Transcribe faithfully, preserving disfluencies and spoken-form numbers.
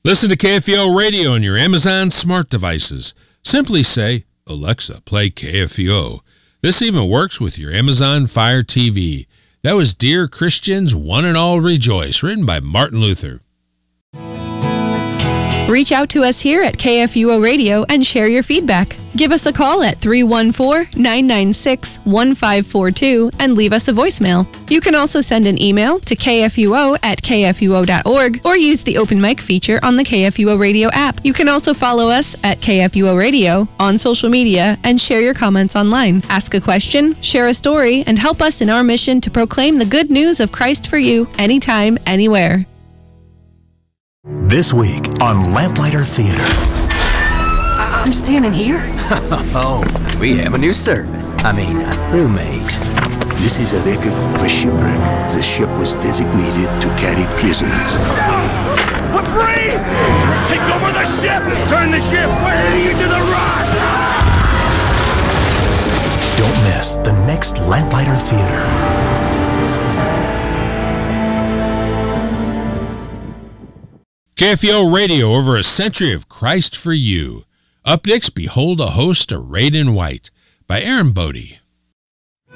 Listen to K F U O Radio on your Amazon smart devices. Simply say, Alexa, play K F U O. This even works with your Amazon Fire T V. That was Dear Christians, One and All Rejoice, written by Martin Luther. Reach out to us here at K F U O Radio and share your feedback. Give us a call at three one four, nine nine six, one five four two and leave us a voicemail. You can also send an email to k f u o at k f u o dot org or use the open mic feature on the K F U O Radio app. You can also follow us at K F U O Radio on social media and share your comments online. Ask a question, share a story, and help us in our mission to proclaim the good news of Christ for you anytime, anywhere. This week on Lamplighter Theater. I'm standing here. Oh, we have a new servant. I mean, a roommate. This is a record of a shipwreck. The ship was designated to carry prisoners. No! We're free! Take over the ship! Turn the ship way into the rock! Don't miss the next Lamplighter Theater. K F U O Radio, over a century of Christ for you. Up next, behold a host arrayed in white by Aaron Bodie.